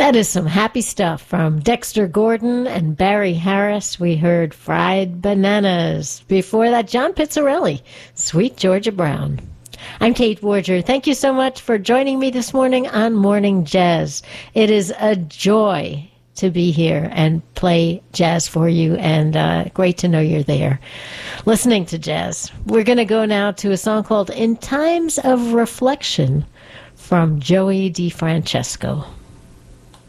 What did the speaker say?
That is some happy stuff from Dexter Gordon and Barry Harris. We heard Fried Bananas. Before that, John Pizzarelli, Sweet Georgia Brown. I'm Kate Warger. Thank you so much for joining me this morning on Morning Jazz. It is a joy to be here and play jazz for you, and great to know you're there listening to jazz. We're going to go now to a song called In Times of Reflection from Joey DeFrancesco.